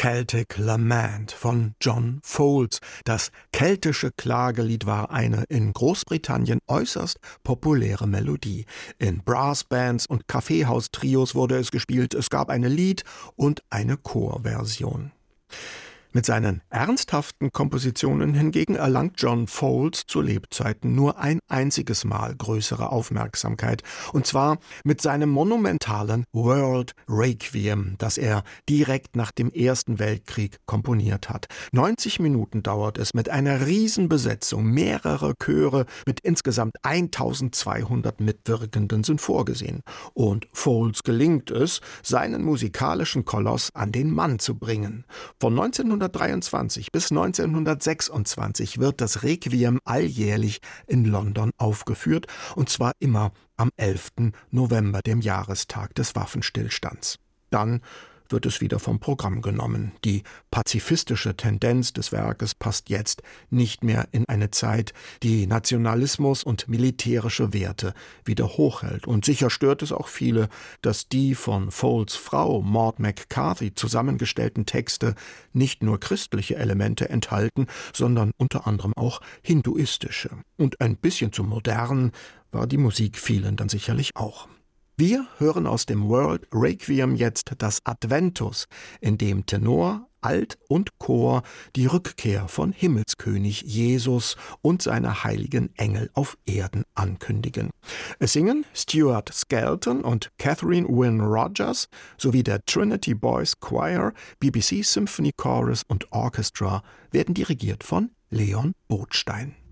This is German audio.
Celtic Lament von John Fowles. Das keltische Klagelied war eine in Großbritannien äußerst populäre Melodie. In Brassbands und Kaffeehaustrios wurde es gespielt. Es gab eine Lied- und eine Chorversion. Mit seinen ernsthaften Kompositionen hingegen erlangt John Fowles zu Lebzeiten nur ein einziges Mal größere Aufmerksamkeit, und zwar mit seinem monumentalen World Requiem, das er direkt nach dem Ersten Weltkrieg komponiert hat. 90 Minuten dauert es mit einer Riesenbesetzung, mehrere Chöre mit insgesamt 1200 Mitwirkenden sind vorgesehen. Und Fowles gelingt es, seinen musikalischen Koloss an den Mann zu bringen. Von 1923 bis 1926 wird das Requiem alljährlich in London aufgeführt, und zwar immer am 11. November, dem Jahrestag des Waffenstillstands. Dann wird es wieder vom Programm genommen. Die pazifistische Tendenz des Werkes passt jetzt nicht mehr in eine Zeit, die Nationalismus und militärische Werte wieder hochhält. Und sicher stört es auch viele, dass die von Fowles Frau Maud McCarthy zusammengestellten Texte nicht nur christliche Elemente enthalten, sondern unter anderem auch hinduistische. Und ein bisschen zu modern war die Musik vielen dann sicherlich auch. Wir hören aus dem World Requiem jetzt das Adventus, in dem Tenor, Alt und Chor die Rückkehr von Himmelskönig Jesus und seine heiligen Engel auf Erden ankündigen. Es singen Stuart Skelton und Catherine Wynne Rogers sowie der Trinity Boys Choir, BBC Symphony Chorus und Orchestra werden dirigiert von Leon Botstein.